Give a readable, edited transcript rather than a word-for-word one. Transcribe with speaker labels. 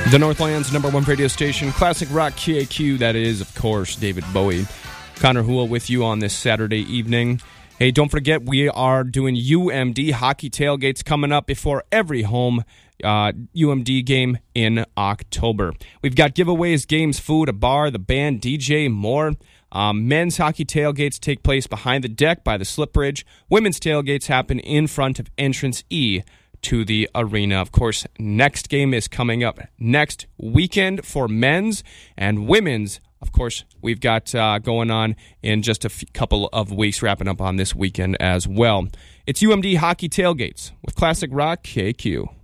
Speaker 1: The Northland's number one radio station, Classic Rock KQ, that is, of course, David Bowie. Connor Houle with you on this Saturday evening. Hey, don't forget, we are doing UMD hockey tailgates coming up before every home UMD game in October. We've got giveaways, games, food, a bar, the band, DJ, more. Men's hockey tailgates take place behind the deck by the slip bridge. Women's tailgates happen in front of entrance E to the arena. Of course, next game is coming up next weekend for men's and women's. Of course, we've got going on in just a couple of weeks, wrapping up on this weekend as well. It's UMD Hockey Tailgates with Classic Rock KQ.